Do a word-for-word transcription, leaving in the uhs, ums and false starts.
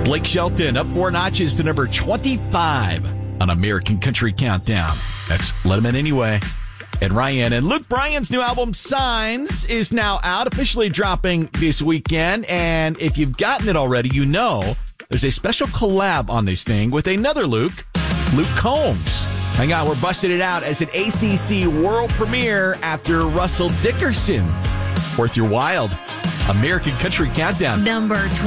Blake Shelton up four notches to number twenty-five on American Country Countdown. That's Let 'Em In Anyway. And Ryan and Luke Bryan's new album, Signs, is now out, officially dropping this weekend. And if you've gotten it already, you know there's a special collab on this thing with another Luke, Luke Combs. Hang on, we're busting it out as an A C C world premiere after Russell Dickerson. Worth your wild. American Country Countdown. Number